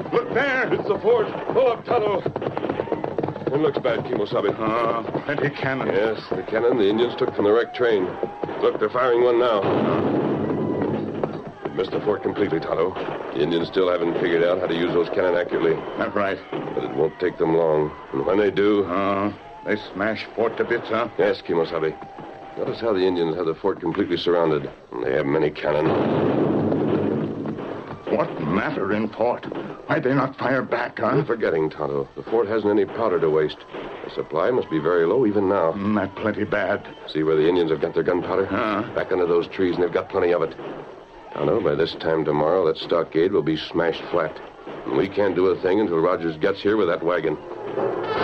Look there! It's the fort. Pull up, Tonto. It looks bad, Kimosabe. Plenty cannon. Yes, the cannon the Indians took from the wrecked train. Look, they're firing one now. It missed the fort completely, Tonto. The Indians still haven't figured out how to use those cannon accurately. That's right. But it won't take them long. And when they do... They smash fort to bits, huh? Yes, Kimosabe. Notice how the Indians have the fort completely surrounded. And they have many cannon. What matter in fort? Why'd they not fire back, huh? You're forgetting, Tonto. The fort hasn't any powder to waste. The supply must be very low even now. That's plenty bad. See where the Indians have got their gunpowder? Back under those trees, and they've got plenty of it. Tonto, by this time tomorrow, that stockade will be smashed flat. And we can't do a thing until Rogers gets here with that wagon.